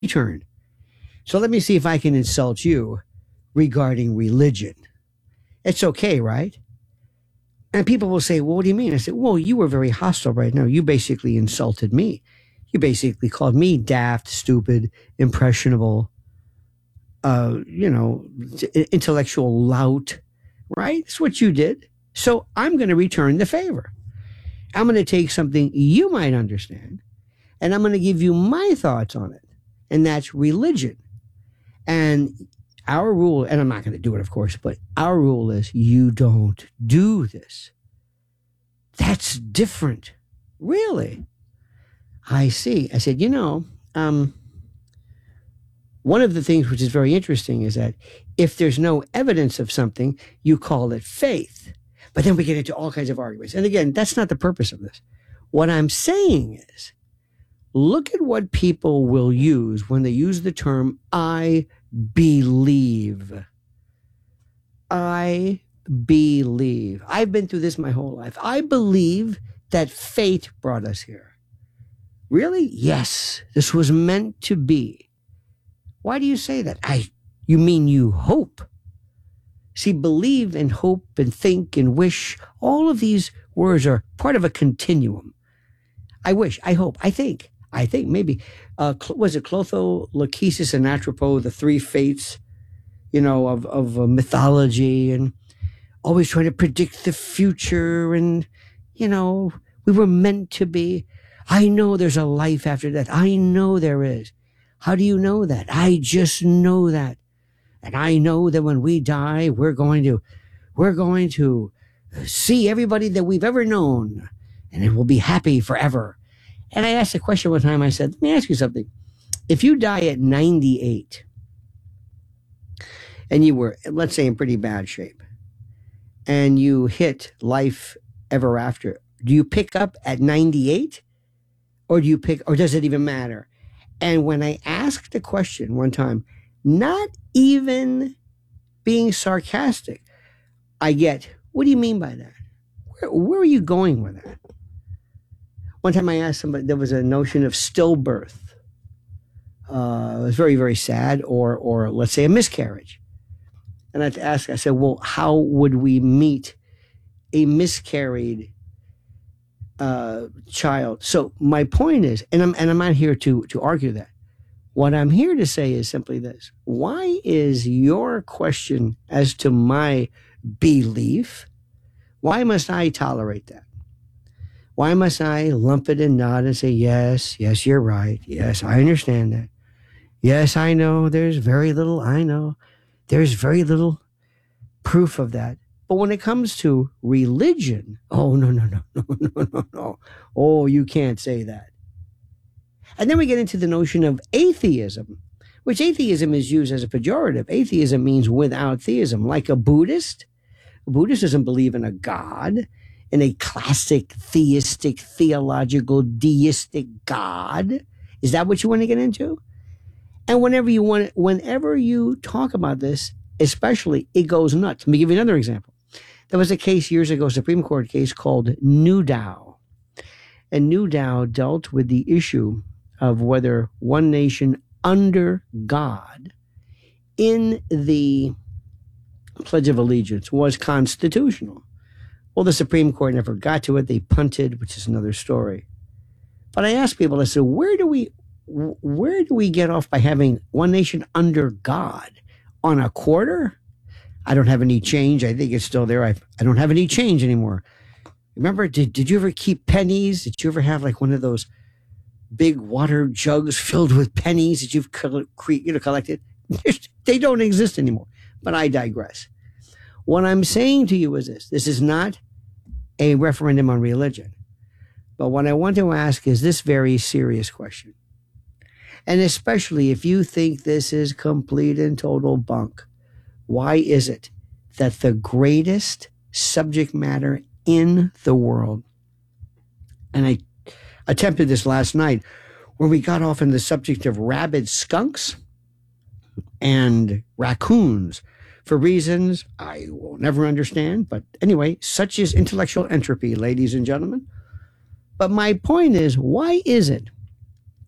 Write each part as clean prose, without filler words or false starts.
turn. So let me see if I can insult you regarding religion. It's okay, right? And people will say, well, what do you mean? I said, well, you were very hostile right now. You basically insulted me. You basically called me daft, stupid, impressionable, intellectual lout, right? That's what you did. So I'm going to return the favor. I'm going to take something you might understand and I'm going to give you my thoughts on it. And that's religion. And our rule, and I'm not going to do it, of course, but our rule is you don't do this. That's different. Really? I see. I said, one of the things which is very interesting is that if there's no evidence of something, you call it faith. But then we get into all kinds of arguments. And again, that's not the purpose of this. What I'm saying is, look at what people will use when they use the term, I believe. I believe. I've been through this my whole life. I believe that fate brought us here. Really? Yes. This was meant to be. Why do you say that? You mean you hope. See, believe and hope and think and wish, all of these words are part of a continuum. I wish, I hope, I think maybe. Was it Clotho, Lachesis, and Atropos, the three fates, of mythology, and always trying to predict the future, and, we were meant to be. I know there's a life after death. I know there is. How do you know that? I just know that. And I know that when we die, we're going to see everybody that we've ever known, and it will be happy forever. And I asked a question one time. I said, let me ask you something. If you die at 98 and you were, let's say, in pretty bad shape, and you hit life ever after, do you pick up at 98 or does it even matter? And when I asked the question one time, not even being sarcastic, I get, what do you mean by that? Where are you going with that? One time I asked somebody, there was a notion of stillbirth. It was very, very sad, or let's say a miscarriage. And I said, well, how would we meet a miscarried child? So my point is, and I'm not here to argue that. What I'm here to say is simply this. Why is your question as to my belief, why must I tolerate that? Why must I lump it and nod and say, yes, you're right. Yes, I understand that. Yes, I know there's very little proof of that. But when it comes to religion, oh, no. Oh, you can't say that. And then we get into the notion of atheism, which atheism is used as a pejorative. Atheism means without theism, like a Buddhist. A Buddhist doesn't believe in a God, in a classic theistic, theological, deistic God. Is that what you want to get into? And whenever you talk about this, especially, it goes nuts. Let me give you another example. There was a case years ago, a Supreme Court case called Newdow. And Newdow dealt with the issue of whether one nation under God in the Pledge of Allegiance was constitutional. Well, the Supreme Court never got to it. They punted, which is another story. But I asked people, I said, where do we get off by having one nation under God on a quarter? I don't have any change. I think it's still there. I don't have any change anymore. Remember, did you ever keep pennies? Did you ever have like one of those big water jugs filled with pennies that you've collected? They don't exist anymore. But I digress. What I'm saying to you is this. This is not a referendum on religion. But what I want to ask is this very serious question. And especially if you think this is complete and total bunk, why is it that the greatest subject matter in the world, and I attempted this last night, where we got off in the subject of rabid skunks and raccoons for reasons I will never understand. But anyway, such is intellectual entropy, ladies and gentlemen. But my point is, why is it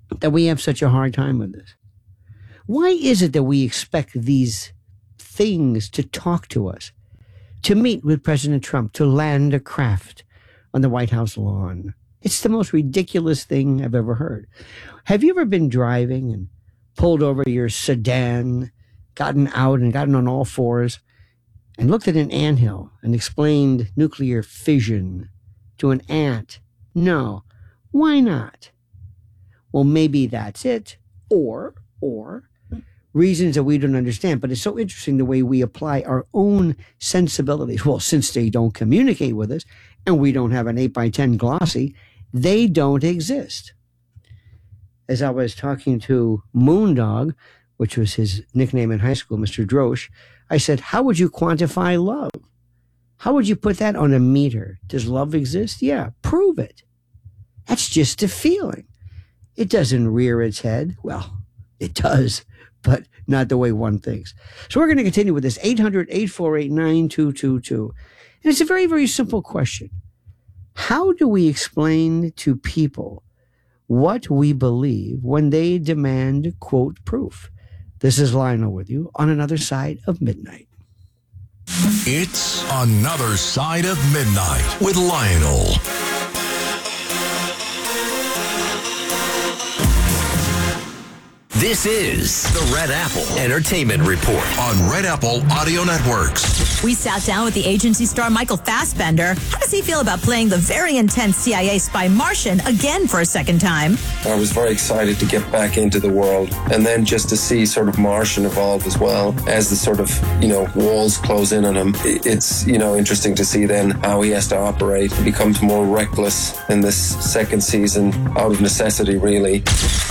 that we have such a hard time with this? Why is it that we expect these things to talk to us, to meet with President Trump, to land a craft on the White House lawn? It's the most ridiculous thing I've ever heard. Have you ever been driving and pulled over your sedan, gotten out and gotten on all fours and looked at an anthill and explained nuclear fission to an ant? No. Why not? Well, maybe that's it. Or reasons that we don't understand. But it's so interesting the way we apply our own sensibilities. Well, since they don't communicate with us and we don't have an 8x10 glossy, they don't exist. As I was talking to Moondog, which was his nickname in high school, Mr. Drosh, I said, how would you quantify love? How would you put that on a meter? Does love exist? Yeah, prove it. That's just a feeling. It doesn't rear its head. Well, it does, but not the way one thinks. So we're going to continue with this 800-848-9222. And it's a very, very simple question. How do we explain to people what we believe when they demand, quote, proof? This is Lionel with you on Another Side of Midnight. It's Another Side of Midnight with Lionel. This is the Red Apple Entertainment Report on Red Apple Audio Networks. We sat down with the agency star Michael Fassbender. How does he feel about playing the very intense CIA spy Martian again for a second time? I was very excited to get back into the world, and then just to see sort of Martian evolve as well as the sort of, walls close in on him. It's, interesting to see then how he has to operate. He becomes more reckless in this second season out of necessity, really.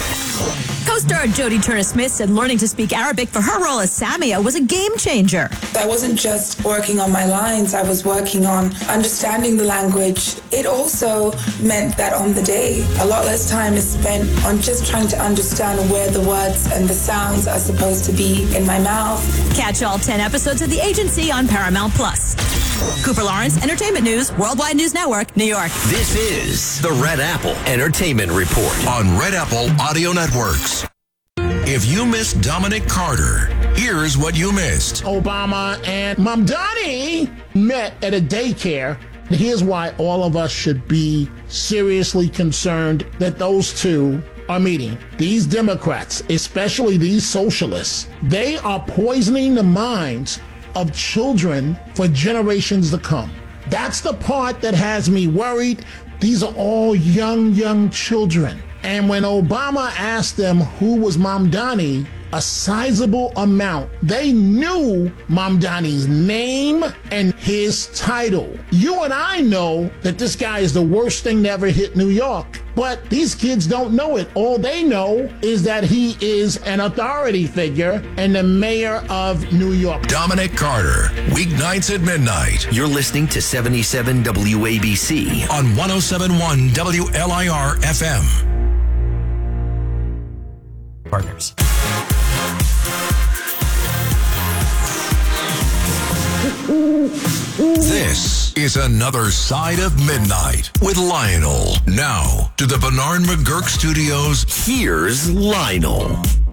Co-star Jodie Turner-Smith said learning to speak Arabic for her role as Samia was a game changer. I wasn't just working on my lines, I was working on understanding the language. It also meant that on the day, a lot less time is spent on just trying to understand where the words and the sounds are supposed to be in my mouth. Catch all 10 episodes of The Agency on Paramount+. Cooper Lawrence, Entertainment News, Worldwide News Network, New York. This is the Red Apple Entertainment Report on Red Apple Audio Networks. If you missed Dominic Carter, here's what you missed. Obama and Mamdani met at a daycare. Here's why all of us should be seriously concerned that those two are meeting. These Democrats, especially these socialists, they are poisoning the minds of children for generations to come. That's the part that has me worried. These are all young children. And when Obama asked them who was Mamdani, a sizable amount, they knew Mamdani's name and his title. You and I know that this guy is the worst thing to ever hit New York. But these kids don't know it. All they know is that he is an authority figure and the mayor of New York. Dominic Carter, weeknights at midnight. You're listening to 77 WABC on 107.1 WLIR FM. Partners. This is Another Side of Midnight with Lionel. Now, to the Bernard McGurk Studios, here's Lionel.